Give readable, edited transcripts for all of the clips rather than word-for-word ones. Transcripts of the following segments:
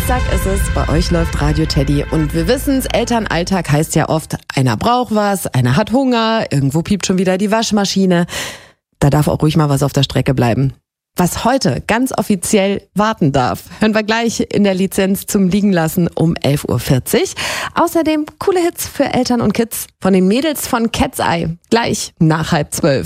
Dienstag ist es, bei euch läuft Radio Teddy und wir wissen's, Elternalltag heißt ja oft, einer braucht was, einer hat Hunger, irgendwo piept schon wieder die Waschmaschine. Da darf auch ruhig mal was auf der Strecke bleiben. Was heute ganz offiziell warten darf, hören wir gleich in der Lizenz zum Liegenlassen um 11.40 Uhr. Außerdem coole Hits für Eltern und Kids von den Mädels von Cat's Eye. Gleich nach 11:30.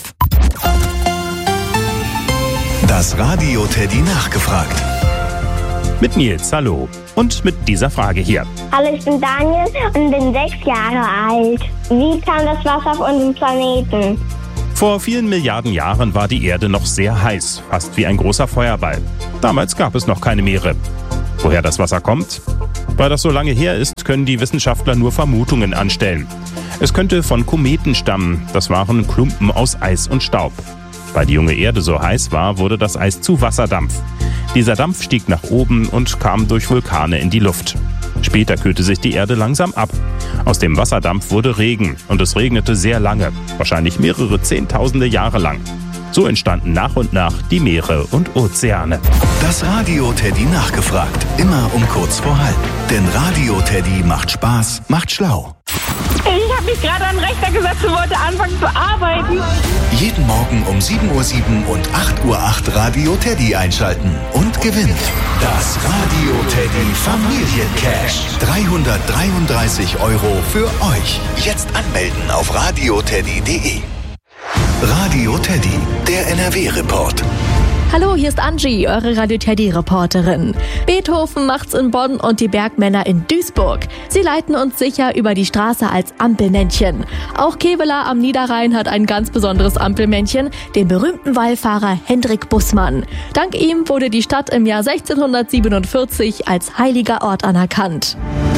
Das Radio Teddy nachgefragt. Mit Nils, hallo. Und mit dieser Frage hier. Hallo, ich bin Daniel und bin 6 Jahre alt. Wie kam das Wasser auf unserem Planeten? Vor vielen Milliarden Jahren war die Erde noch sehr heiß, fast wie ein großer Feuerball. Damals gab es noch keine Meere. Woher das Wasser kommt? Weil das so lange her ist, können die Wissenschaftler nur Vermutungen anstellen. Es könnte von Kometen stammen. Das waren Klumpen aus Eis und Staub. Weil die junge Erde so heiß war, wurde das Eis zu Wasserdampf. Dieser Dampf stieg nach oben und kam durch Vulkane in die Luft. Später kühlte sich die Erde langsam ab. Aus dem Wasserdampf wurde Regen und es regnete sehr lange, wahrscheinlich mehrere Zehntausende Jahre lang. So entstanden nach und nach die Meere und Ozeane. Das Radio Teddy nachgefragt. Immer um kurz vor halb. Denn Radio Teddy macht Spaß, macht schlau. Ich habe mich gerade an den Rechner gesetzt und wollte anfangen zu arbeiten. Jeden Morgen um 7.07 Uhr und 8.08 Uhr Radio Teddy einschalten und gewinnt das Radio Teddy Familiencash. 333 € für euch. Jetzt anmelden auf radioteddy.de. Radio Teddy, der NRW-Report. Hallo, hier ist Angie, eure Radio Teddy-Reporterin. Beethoven macht's in Bonn und die Bergmänner in Duisburg. Sie leiten uns sicher über die Straße als Ampelmännchen. Auch Kevela am Niederrhein hat ein ganz besonderes Ampelmännchen, den berühmten Wallfahrer Hendrik Bussmann. Dank ihm wurde die Stadt im Jahr 1647 als heiliger Ort anerkannt.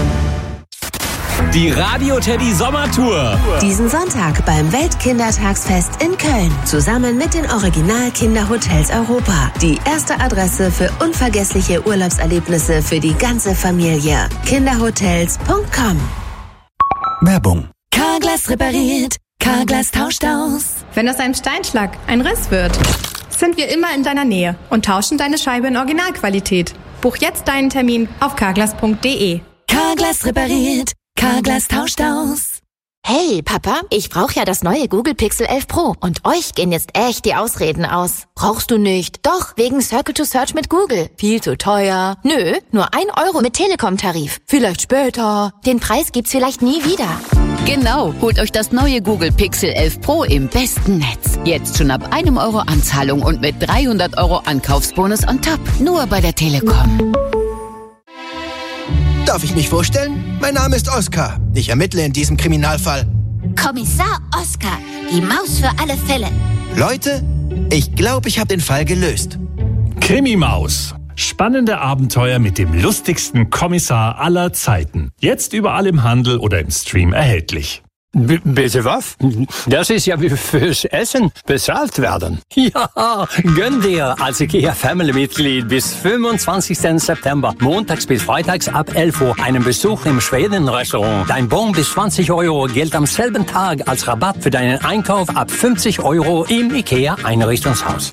Die Radio Teddy Sommertour. Diesen Sonntag beim Weltkindertagsfest in Köln. Zusammen mit den Original-Kinderhotels Europa. Die erste Adresse für unvergessliche Urlaubserlebnisse für die ganze Familie. Kinderhotels.com. Werbung. Carglass repariert. Carglass tauscht aus. Wenn aus einem Steinschlag ein Riss wird, sind wir immer in deiner Nähe und tauschen deine Scheibe in Originalqualität. Buch jetzt deinen Termin auf carglass.de. Carglass repariert. Carglass tauscht aus. Hey, Papa, ich brauche ja das neue Google Pixel 11 Pro und euch gehen jetzt echt die Ausreden aus. Brauchst du nicht? Doch, wegen Circle to Search mit Google. Viel zu teuer. Nö, nur 1 € mit Telekom-Tarif. Vielleicht später. Den Preis gibt's vielleicht nie wieder. Genau, holt euch das neue Google Pixel 11 Pro im besten Netz. Jetzt schon ab 1 € Anzahlung und mit 300 € Ankaufsbonus on top. Nur bei der Telekom. Darf ich mich vorstellen? Mein Name ist Oskar. Ich ermittle in diesem Kriminalfall. Kommissar Oskar, die Maus für alle Fälle. Leute, ich glaube, ich habe den Fall gelöst. Krimi-Maus. Spannende Abenteuer mit dem lustigsten Kommissar aller Zeiten. Jetzt überall im Handel oder im Stream erhältlich. Bitte was? Das ist ja wie fürs Essen bezahlt werden. Ja, gönn dir als IKEA-Family-Mitglied bis 25. September, montags bis freitags ab 11 Uhr, einen Besuch im Schweden-Restaurant. Dein Bon bis 20 € gilt am selben Tag als Rabatt für deinen Einkauf ab 50 € im IKEA-Einrichtungshaus.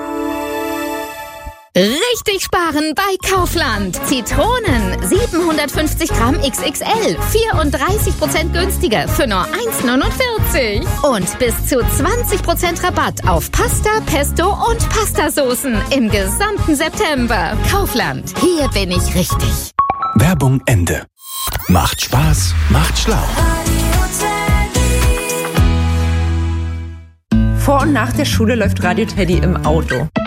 Richtig sparen bei Kaufland. Zitronen 750 Gramm XXL, 34% günstiger für nur 1,49. Und bis zu 20% Rabatt auf Pasta, Pesto und Pastasoßen im gesamten September. Kaufland, hier bin ich richtig. Werbung Ende. Macht Spaß, macht schlau. Vor und nach der Schule läuft Radio Teddy im Auto.